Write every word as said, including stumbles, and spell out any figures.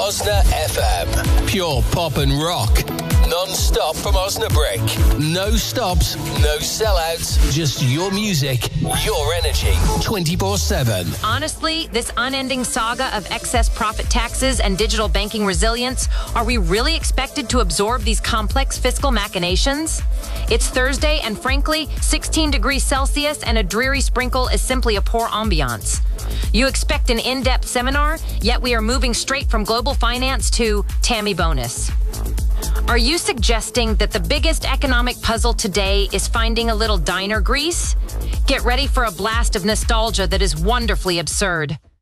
Osna F M. Pure pop and rock. Non-stop from Osnabrück. No stops, no sellouts. Just your music, your energy. twenty-four seven. Honestly, this unending saga of excess profit taxes and digital banking resilience, are we really expected to absorb these complex fiscal machinations? It's Thursday, and frankly, sixteen degrees Celsius and a dreary sprinkle is simply a poor ambiance. You expect an in-depth seminar, yet we are moving straight from global finance to Tammy Bonus. Are you suggesting that the biggest economic puzzle today is finding a little diner grease? Get ready for a blast of nostalgia that is wonderfully absurd.